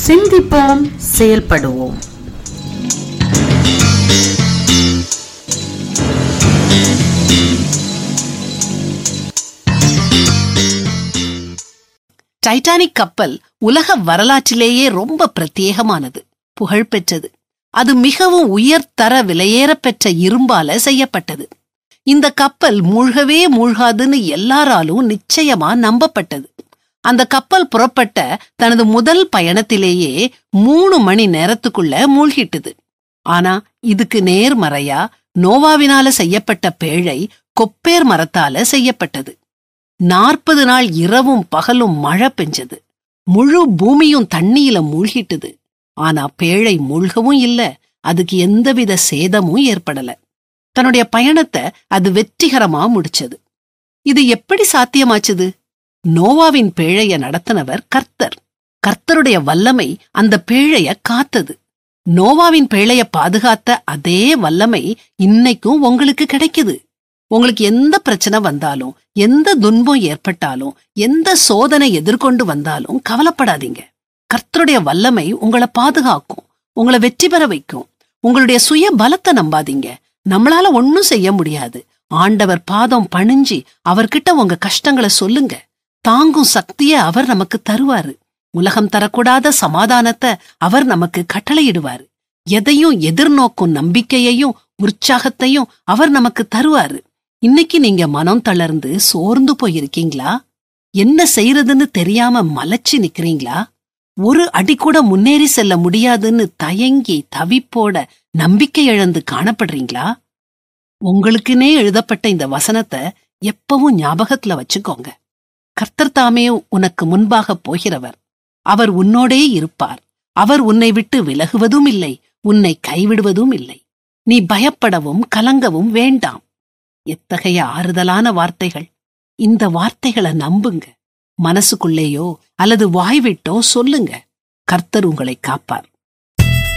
சிந்திப்போம், செயல்படுவோம். டைட்டானிக் கப்பல் உலக வரலாற்றிலேயே ரொம்ப பிரத்யேகமானது, புகழ்பெற்றது. அது மிகவும் உயர்தர விலையேறப்பெற்ற இரும்பால செய்யப்பட்டது. இந்த கப்பல் மூழ்கவே மூழ்காதுன்னு எல்லாராலும் நிச்சயமா நம்பப்பட்டது. அந்த கப்பல் புறப்பட்ட தனது முதல் பயணத்திலேயே 3 மணி நேரத்துக்குள்ள மூழ்கிட்டுது. ஆனா இதுக்கு நேர்மறையா நோவாவினால செய்யப்பட்ட பேழை கொப்பேர் மரத்தால செய்யப்பட்டது. 40 நாள் இரவும் பகலும் மழை பெஞ்சது. முழு பூமியும் தண்ணியில மூழ்கிட்டுது. ஆனா பேழை மூழ்கவும் இல்ல, அதுக்கு எந்தவித சேதமும் ஏற்படல. தன்னுடைய பயணத்தை அது வெற்றிகரமா முடிச்சது. இது எப்படி சாத்தியமாச்சுது? நோவாவின் பேழைய நடத்தினவர் கர்த்தர். கர்த்தருடைய வல்லமை அந்த பேழைய காத்தது. நோவாவின் பேழைய பாதுகாத்த அதே வல்லமை இன்னைக்கும் உங்களுக்கு கிடைக்குது. உங்களுக்கு எந்த பிரச்சனை வந்தாலும், எந்த துன்பம் ஏற்பட்டாலும், எந்த சோதனை எதிர்கொண்டு வந்தாலும் கவலைப்படாதீங்க. கர்த்தருடைய வல்லமை உங்களை பாதுகாக்கும், உங்களை வெற்றி பெற வைக்கும். உங்களுடைய சுய பலத்தை நம்பாதீங்க. நம்மளால ஒன்னும் செய்ய முடியாது. ஆண்டவர் பாதம் பணிஞ்சு அவர்கிட்ட உங்க கஷ்டங்களை சொல்லுங்க. தாங்கும் சக்திய அவர் நமக்கு தருவாரு. உலகம் தரக்கூடாத சமாதானத்தை அவர் நமக்கு கட்டளையிடுவாரு. எதையும் எதிர்நோக்கும் நம்பிக்கையையும் உற்சாகத்தையும் அவர் நமக்கு தருவாரு. இன்னைக்கு நீங்க மனம் தளர்ந்து சோர்ந்து போயிருக்கீங்களா? என்ன செய்யறதுன்னு தெரியாம மலைச்சு நிக்கிறீங்களா? ஒரு அடி கூட முன்னேறி செல்ல முடியாதுன்னு தயங்கி தவிப்போட நம்பிக்கை இழந்து காணப்படுறீங்களா? உங்களுக்குனே எழுதப்பட்ட இந்த வசனத்தை எப்பவும் ஞாபகத்துல வச்சுக்கோங்க. கர்த்தர் தாமே உனக்கு முன்பாக போகிறவர். அவர் உன்னோடே இருப்பார். அவர் உன்னை விட்டு விலகுவதும் இல்லை, உன்னை கைவிடுவதும் இல்லை. நீ பயப்படவும் கலங்கவும் வேண்டாம். எத்தகைய ஆறுதலான வார்த்தைகள்! இந்த வார்த்தைகளை நம்புங்க. மனசுக்குள்ளேயோ அல்லது வாய்விட்டோ சொல்லுங்க. கர்த்தர் உங்களை காப்பார்.